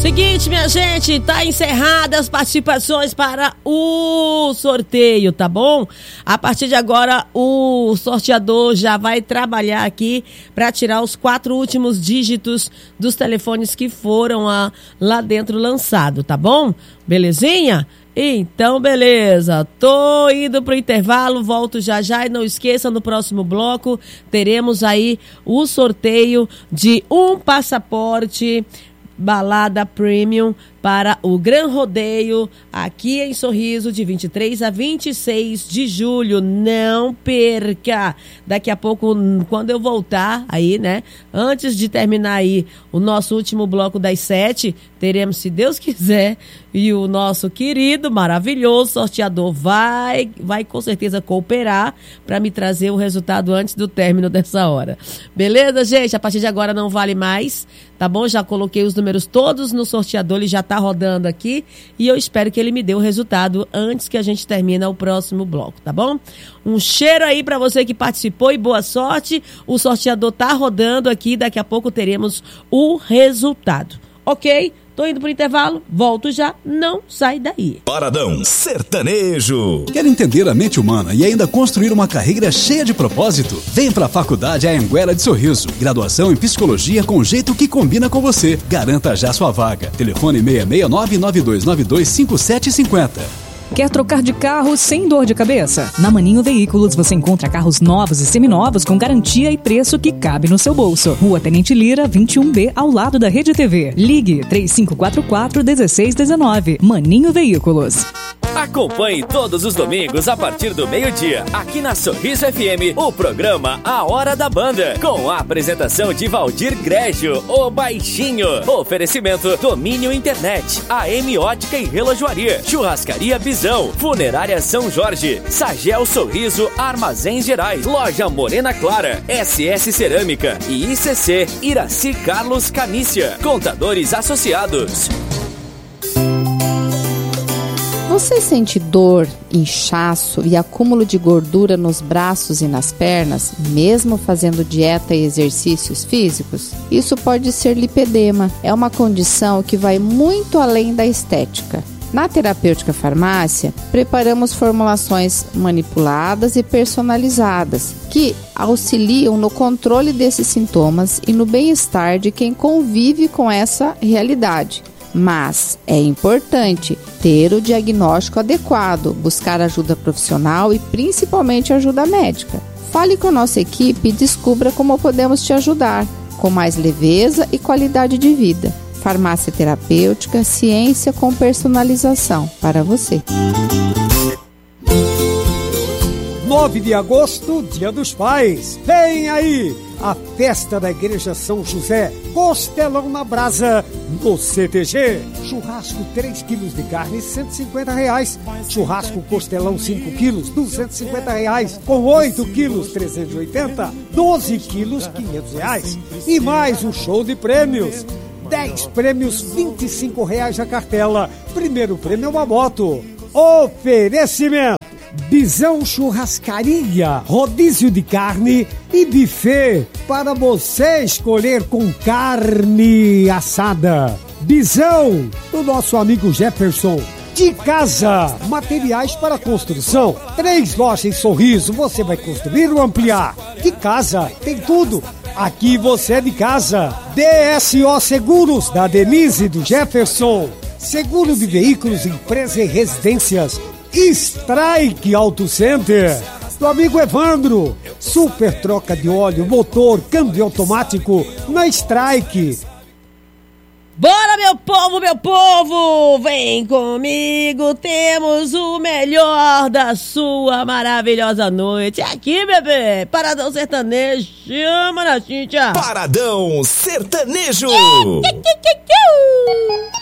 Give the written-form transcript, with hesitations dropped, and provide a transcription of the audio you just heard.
Seguinte, minha gente, tá encerradas as participações para o sorteio, tá bom? A partir de agora, o sorteador já vai trabalhar aqui para tirar os 4 últimos dígitos dos telefones que foram lá dentro lançado, tá bom? Belezinha? Então, beleza. Tô indo pro intervalo, volto já já e não esqueça, no próximo bloco teremos aí o sorteio de um passaporte Balada Premium para o Gran Rodeio aqui em Sorriso de 23 a 26 de julho. Não perca! Daqui a pouco, quando eu voltar aí, né? Antes de terminar aí o nosso último bloco das 7, teremos, se Deus quiser, e o nosso querido, maravilhoso sorteador vai com certeza cooperar para me trazer o resultado antes do término dessa hora. Beleza, gente? A partir de agora não vale mais, tá bom? Já coloquei os números todos no sorteador, ele já tá rodando aqui e eu espero que ele me dê o resultado antes que a gente termine o próximo bloco, tá bom? Um cheiro aí para você que participou e boa sorte. O sorteador tá rodando aqui, daqui a pouco teremos o resultado, ok? Tô indo pro intervalo, volto já, não sai daí. Paradão Sertanejo. Quer entender a mente humana e ainda construir uma carreira cheia de propósito? Vem pra Faculdade Anhanguera de Sorriso. Graduação em Psicologia com jeito que combina com você. Garanta já sua vaga. Telefone 669-9292-5750. Quer trocar de carro sem dor de cabeça? Na Maninho Veículos você encontra carros novos e seminovos com garantia e preço que cabe no seu bolso. Rua Tenente Lira, 21B, ao lado da Rede TV. Ligue 3544-1619. Maninho Veículos. Acompanhe todos os domingos a partir do meio-dia, aqui na Sorriso FM, o programa A Hora da Banda, com a apresentação de Valdir Grégio, o Baixinho. Oferecimento Domínio Internet, AM Ótica e Relojoaria, Churrascaria Bisão, Funerária São Jorge, Sagel Sorriso Armazéns Gerais, Loja Morena Clara, SS Cerâmica e ICC Iraci Carlos Canícia. Contadores Associados. Você sente dor, inchaço e acúmulo de gordura nos braços e nas pernas, mesmo fazendo dieta e exercícios físicos? Isso pode ser lipedema. É uma condição que vai muito além da estética. Na Terapêutica Farmácia, preparamos formulações manipuladas e personalizadas que auxiliam no controle desses sintomas e no bem-estar de quem convive com essa realidade. Mas é importante ter o diagnóstico adequado, buscar ajuda profissional e principalmente ajuda médica. Fale com a nossa equipe e descubra como podemos te ajudar, com mais leveza e qualidade de vida. Farmácia Terapêutica, ciência com personalização para você. 9 de agosto, Dia dos Pais. Vem aí a festa da Igreja São José, Costelão na Brasa, no CTG. Churrasco 3 quilos de carne, R$150. Churrasco Costelão 5 quilos, R$250. Com 8 quilos, R$380. 12 quilos, R$500. E mais um show de prêmios. 10 prêmios, R$25 a cartela. Primeiro prêmio é uma moto. Oferecimento: Bisão Churrascaria, rodízio de carne e buffet para você escolher com carne assada. Bisão, do nosso amigo Jefferson. De Casa, materiais para construção. 3 lojas em Sorriso, você vai construir ou ampliar. De Casa, tem tudo. Aqui você é de casa. DSO Seguros, da Denise e do Jefferson. Seguro de veículos, empresa e residências. Strike Auto Center, do amigo Evandro. Super troca de óleo, motor, câmbio automático na Strike. Bora, meu povo, vem comigo, temos o melhor da sua maravilhosa noite. Aqui, bebê, Paradão Sertanejo, chama na Cíntia. Paradão Sertanejo.